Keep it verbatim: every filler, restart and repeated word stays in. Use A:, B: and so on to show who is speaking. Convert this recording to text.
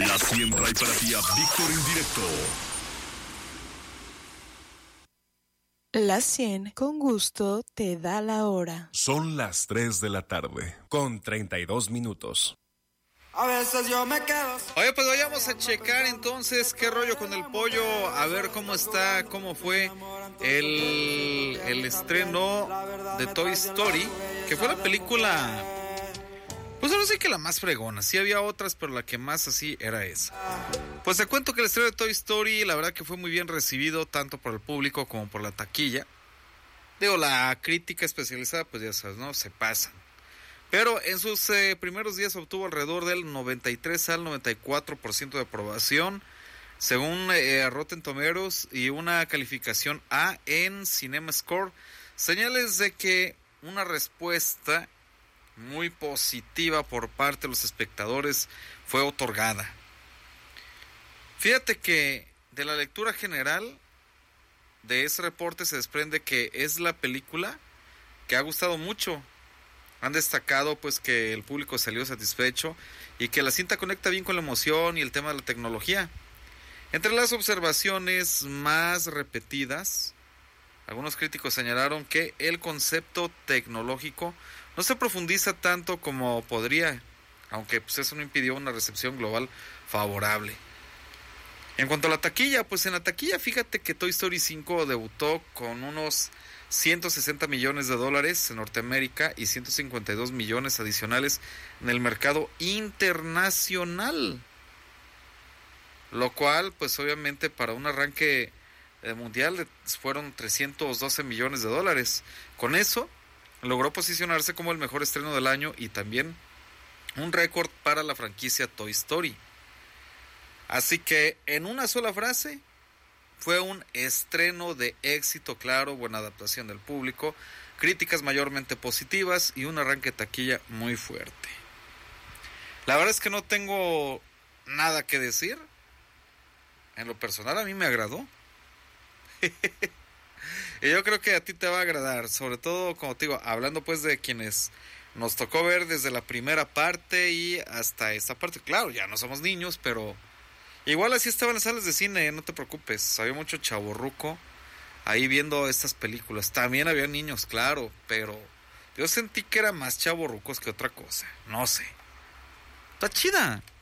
A: La cien trae para ti a Víctor en directo.
B: La cien con gusto te da la hora.
A: Son las tres de la tarde, con treinta y dos minutos.
C: A veces yo me quedo.
D: Oye, pues vayamos a checar entonces qué rollo con el pollo, a ver cómo está, cómo fue el, el estreno de Toy Story, que fue la película, pues ahora sí que la más fregona. Sí había otras, pero la que más así era esa. Pues te cuento que el estreno de Toy Story, la verdad que fue muy bien recibido, tanto por el público como por la taquilla. Digo, la crítica especializada, pues ya sabes, ¿no? Se pasan. Pero en sus eh, primeros días obtuvo alrededor del noventa y tres al noventa y cuatro por ciento de aprobación, según eh, Rotten Tomatoes, y una calificación A en CinemaScore. Señales de que una respuesta muy positiva por parte de los espectadores fue otorgada. Fíjate que de la lectura general de ese reporte se desprende que es la película que ha gustado mucho. Han destacado pues que el público salió satisfecho y que la cinta conecta bien con la emoción y el tema de la tecnología. Entre las observaciones más repetidas, algunos críticos señalaron que el concepto tecnológico no se profundiza tanto como podría, aunque pues eso no impidió una recepción global favorable. En cuanto a la taquilla, pues en la taquilla fíjate que Toy Story cinco debutó con unos ciento sesenta millones de dólares en Norteamérica y ciento cincuenta y dos millones adicionales en el mercado internacional, lo cual pues obviamente para un arranque eh, mundial fueron trescientos doce millones de dólares. Con eso logró posicionarse como el mejor estreno del año y también un récord para la franquicia Toy Story. Así que en una sola frase, fue un estreno de éxito, claro, buena adaptación del público, críticas mayormente positivas y un arranque de taquilla muy fuerte. La verdad es que no tengo nada que decir. En lo personal a mí me agradó. Y yo creo que a ti te va a agradar, sobre todo, como te digo, hablando pues de quienes nos tocó ver desde la primera parte y hasta esta parte. Claro, ya no somos niños, pero igual así estaban las salas de cine, no te preocupes. Había mucho chavorruco ahí viendo estas películas. También había niños, claro, pero yo sentí que eran más chavorrucos que otra cosa. No sé. Está chida.